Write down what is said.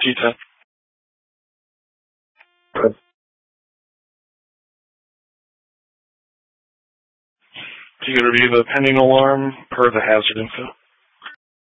T10. Do you review the pending alarm per the hazard info?